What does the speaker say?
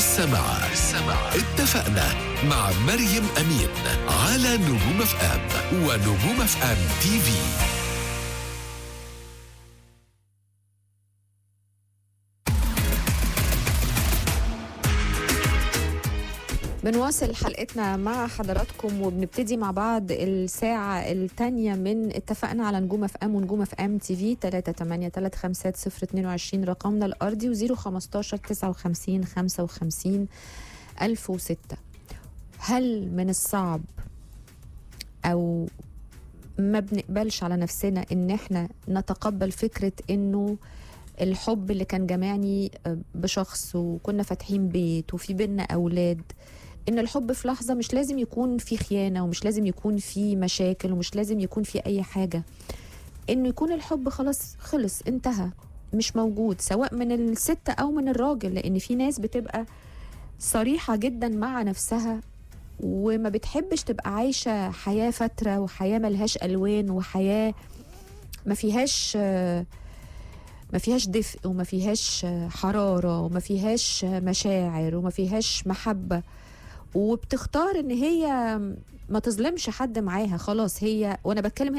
لسه مع اتفقنا مع مريم أمين على نجوم اف ام ونجوم اف ام تي في. بنواصل حلقتنا مع حضراتكم وبنبتدي مع بعض الساعة الثانية من اتفقنا على نجوم اف ام ونجوم اف ام تي في. 3835022 رقمنا الأرضي و015 59 55 1006. هل من الصعب أو ما بنقبلش على نفسنا إن احنا نتقبل فكرة إنه الحب اللي كان جمعني بشخص وكنا فاتحين بيت وفي بينا أولاد، إن الحب في لحظة مش لازم يكون في خيانة ومش لازم يكون في مشاكل ومش لازم يكون في أي حاجة، إنه يكون الحب خلاص خلص انتهى مش موجود سواء من الست أو من الراجل؟ لأن في ناس بتبقى صريحة جدا مع نفسها وما بتحبش تبقى عايشة حياة فترة وحياة ملهاش ألوان وحياة ما فيهاش دفء وما فيهاش حرارة وما فيهاش مشاعر وما فيهاش محبة، وبتختار ان هي ما تظلمش حد معاها. خلاص هي، وانا بتكلم هنا